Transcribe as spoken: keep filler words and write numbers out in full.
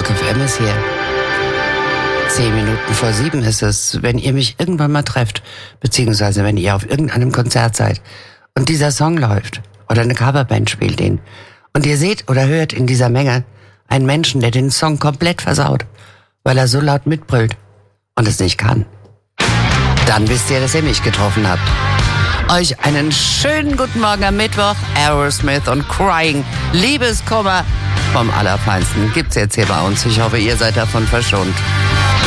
Rock F M ist hier. Zehn Minuten vor sieben ist es, wenn ihr mich irgendwann mal trefft, beziehungsweise wenn ihr auf irgendeinem Konzert seid und dieser Song läuft oder eine Coverband spielt den und ihr seht oder hört in dieser Menge einen Menschen, der den Song komplett versaut, weil er so laut mitbrüllt und es nicht kann, dann wisst ihr, dass ihr mich getroffen habt. Euch einen schönen guten Morgen am Mittwoch. Aerosmith und Crying. Liebeskummer vom Allerfeinsten gibt's jetzt hier bei uns. Ich hoffe, ihr seid davon verschont.